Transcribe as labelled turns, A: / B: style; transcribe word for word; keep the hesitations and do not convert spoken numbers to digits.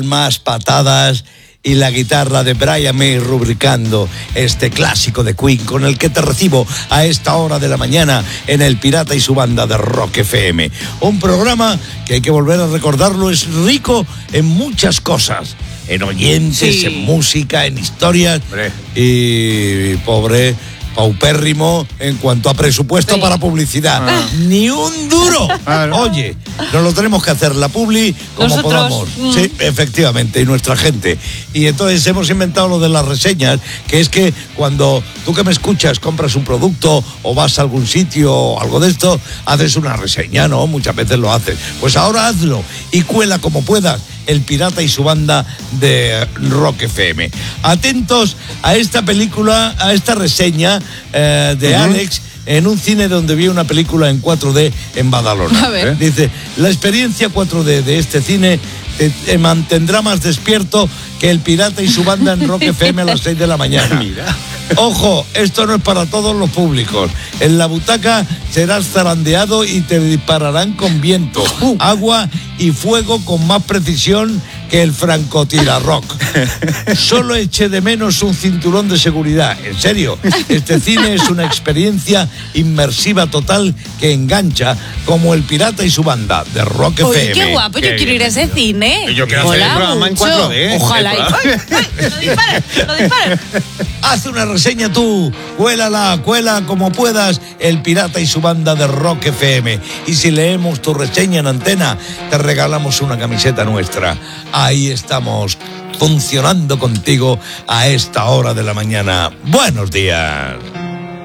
A: Más patadas y la guitarra de Brian May rubricando este clásico de Queen con el que te recibo a esta hora de la mañana en El Pirata y su banda de Rock F M. Un programa que hay que volver a recordarlo, es rico en muchas cosas, en oyentes, sí, en música, en historias. Hombre. Y pobre... paupérrimo en cuanto a presupuesto, sí, para publicidad. Ah. Ni un duro. Claro. Oye, nos lo tenemos que hacer la publi como nosotros podamos. Mm. Sí, efectivamente, y nuestra gente. Y entonces hemos inventado lo de las reseñas, que es que cuando tú que me escuchas compras un producto o vas a algún sitio o algo de esto, haces una reseña, ¿no? Muchas veces lo haces. Pues ahora hazlo y cuela como puedas El Pirata y su banda de Rock F M. Atentos a esta película, a esta reseña eh, de uh-huh. Alex, en un cine donde vi una película en cuatro D en Badalona.
B: A ver.
A: Dice, la experiencia cuatro D de este cine te, te mantendrá más despierto que El Pirata y su banda en Rock F M a las seis de la mañana. Mira. Ojo, esto no es para todos los públicos. En la butaca serás zarandeado y te dispararán con viento, agua y fuego con más precisión que el francotirarrock. Solo eché de menos un cinturón de seguridad. En serio, este cine es una experiencia inmersiva total que engancha, como El Pirata y su banda de Rock
B: Oye,
A: F M.
B: Qué guapo, yo qué quiero ir a ese cine.
C: Yo quiero hacer el programa en cuatro D.
B: Ojalá. ¡Ay, ay! ¡Lo disparen! ¡Lo disparen!
A: Haz una reseña tú, cuélala, cuela como puedas, El Pirata y su banda de Rock F M. Y si leemos tu reseña en antena, te regalamos una camiseta nuestra. Ahí estamos, funcionando contigo a esta hora de la mañana. Buenos días.